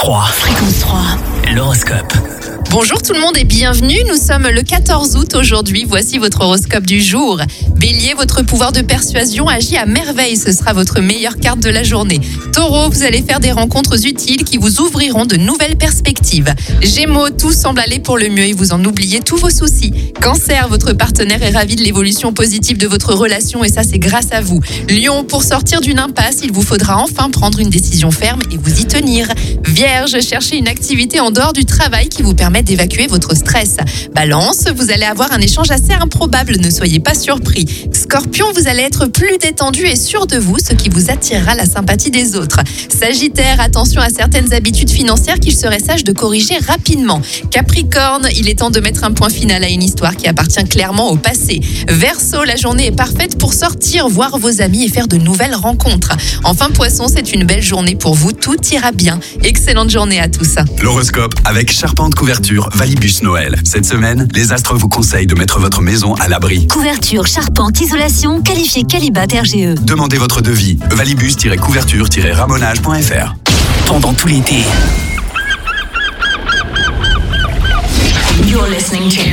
3. Fréquence 3. L'horoscope. Bonjour tout le monde et bienvenue, nous sommes le 14 août aujourd'hui, voici votre horoscope du jour. Bélier, votre pouvoir de persuasion agit à merveille, ce sera votre meilleure carte de la journée. Taureau, vous allez faire des rencontres utiles qui vous ouvriront de nouvelles perspectives. Gémeaux, tout semble aller pour le mieux et vous en oubliez tous vos soucis. Cancer, votre partenaire est ravi de l'évolution positive de votre relation et ça c'est grâce à vous. Lion, pour sortir d'une impasse, il vous faudra enfin prendre une décision ferme et vous y tenir. Vierge, cherchez une activité en dehors du travail qui vous permet d'évacuer votre stress. Balance, vous allez avoir un échange assez improbable, ne soyez pas surpris. Scorpion, vous allez être plus détendu et sûr de vous, ce qui vous attirera la sympathie des autres. Sagittaire, attention à certaines habitudes financières qu'il serait sage de corriger rapidement. Capricorne, il est temps de mettre un point final à une histoire qui appartient clairement au passé. Verseau, la journée est parfaite pour sortir, voir vos amis et faire de nouvelles rencontres. Enfin Poisson, c'est une belle journée pour vous, tout ira bien. Excellente journée à tous. L'horoscope avec Charpente Couverture Valibus Noël. Cette semaine, les astres vous conseillent de mettre votre maison à l'abri. Couverture, charpente, isolation, qualifié Qualibat RGE. Demandez votre devis. valibus-couverture-ramonage.fr. Pendant tout l'été. You're listening to